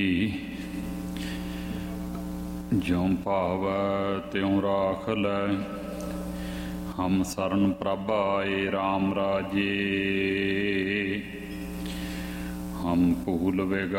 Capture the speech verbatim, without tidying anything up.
ਜਿਉ ਭਾਵੈ ਤਿਉ ਰਾਖ ਲੈ, ਹਮ ਸਰਨ ਪ੍ਰਭ ਆਏ RAM ਰਾਜੇ। ਹਮ ਭੂਲ ਵੇਗਾ